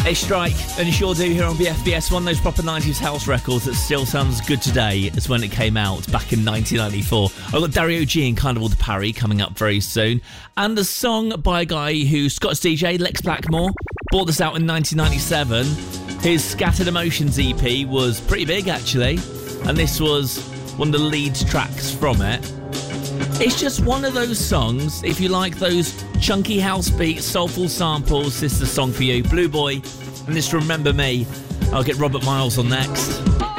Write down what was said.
They strike, and you sure do here on BFBS, one of those proper 90s house records that still sounds good today as when it came out back in 1994. I've got Dario G and Carnival de Paris coming up very soon. And the song by a guy who, Scott's DJ, Lex Blackmore, brought this out in 1997. His Scattered Emotions EP was pretty big, actually. And this was one of the lead tracks from it. It's just one of those songs, if you like those chunky house beats, soulful samples, this is the song for you. Blue Boy, and this Remember Me. I'll get Robert Miles on next.